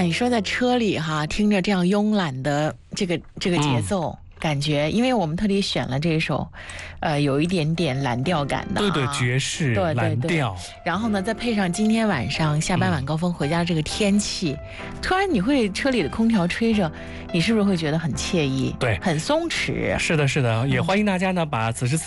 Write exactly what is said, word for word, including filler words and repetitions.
你说在车里哈，听着这样慵懒的这个这个节奏。嗯感觉，因为我们特地选了这首，呃，有一点点蓝调感的、啊， 对对，爵士对对对蓝调。 然后呢，再配上今天晚上下班晚高峰回家这个天气，嗯、突然你会车里的空调吹着，你是不是会觉得很惬意？ 对， 很松弛。 是的，是的，也欢迎大家呢把此时此